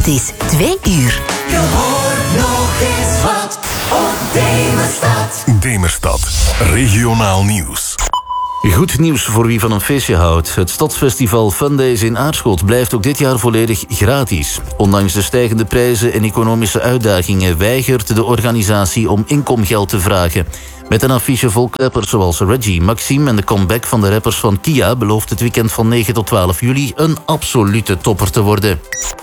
Het is 2 uur. Je hoort nog eens wat op Demerstad. Demerstad, regionaal nieuws. Goed nieuws voor wie van een feestje houdt. Het Stadsfestival Fun Days in Aarschot blijft ook dit jaar volledig gratis. Ondanks de stijgende prijzen en economische uitdagingen weigert de organisatie om inkomgeld te vragen. Met een affiche vol rappers zoals Reggie, Maxime en de comeback van de rappers van Kia belooft het weekend van 9 tot 12 juli een absolute topper te worden.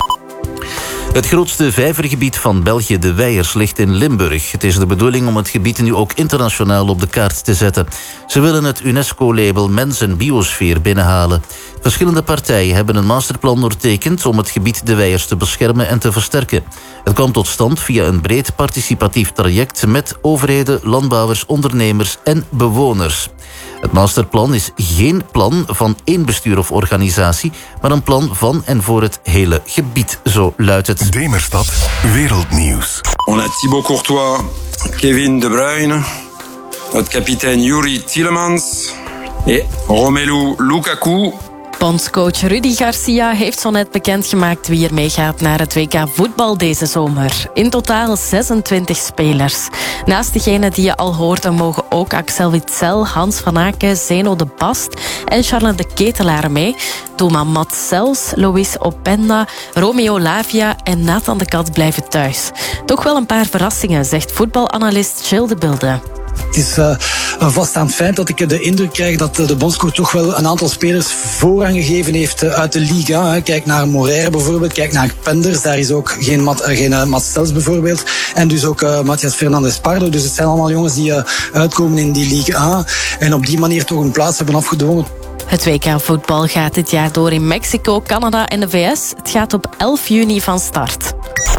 Het grootste vijvergebied van België, de Wijers, ligt in Limburg. Het is de bedoeling om het gebied nu ook internationaal op de kaart te zetten. Ze willen het UNESCO-label Mens en Biosfeer binnenhalen. Verschillende partijen hebben een masterplan ondertekend om het gebied de Wijers te beschermen en te versterken. Het kwam tot stand via een breed participatief traject met overheden, landbouwers, ondernemers en bewoners. Het masterplan is geen plan van één bestuur of organisatie, maar een plan van en voor het hele gebied, zo luidt het. Demerstad, wereldnieuws. On a Thibaut Courtois, Kevin De Bruyne, notre capitaine Yuri Tielemans en Romelu Lukaku. Bondscoach Rudy Garcia heeft zo net bekendgemaakt wie er meegaat naar het WK voetbal deze zomer. In totaal 26 spelers. Naast degenen die je al hoorde mogen ook Axel Witsel, Hans van Aken, Zeno de Bast en Charles de Ketelaar mee. Doelman Mats Sels, Luis Openda, Romeo Lavia en Nathan de Kat blijven thuis. Toch wel een paar verrassingen, zegt voetbalanalist Gilles de Bilde. Het is een vaststaand feit dat ik de indruk krijg dat de bondscoach toch wel een aantal spelers voorrang gegeven heeft uit de Liga. Kijk naar Moraire bijvoorbeeld, kijk naar Penders, daar is ook geen Mats Stels bijvoorbeeld. En dus ook Matthias Fernandes Pardo. Dus het zijn allemaal jongens die uitkomen in die Liga A en op die manier toch een plaats hebben afgedwongen. Het WK voetbal gaat dit jaar door in Mexico, Canada en de VS. Het gaat op 11 juni van start.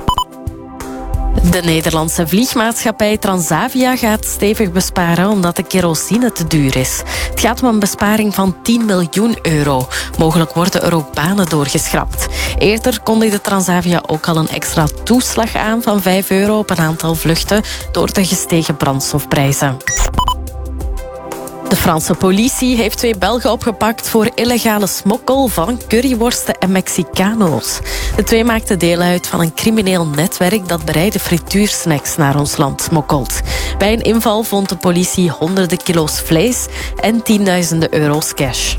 De Nederlandse vliegmaatschappij Transavia gaat stevig besparen omdat de kerosine te duur is. Het gaat om een besparing van 10 miljoen euro. Mogelijk worden er ook banen doorgeschrapt. Eerder kondigde Transavia ook al een extra toeslag aan van €5 op een aantal vluchten door de gestegen brandstofprijzen. De Franse politie heeft 2 Belgen opgepakt voor illegale smokkel van curryworsten en Mexicano's. De 2 maakten deel uit van een crimineel netwerk dat bereide frituursnacks naar ons land smokkelt. Bij een inval vond de politie honderden kilo's vlees en tienduizenden euro's cash.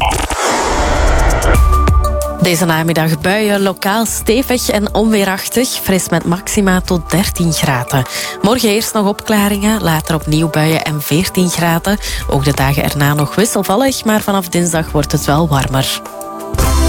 Deze namiddag buien, lokaal stevig en onweerachtig. Fris met maxima tot 13 graden. Morgen eerst nog opklaringen, later opnieuw buien en 14 graden. Ook de dagen erna nog wisselvallig, maar vanaf dinsdag wordt het wel warmer.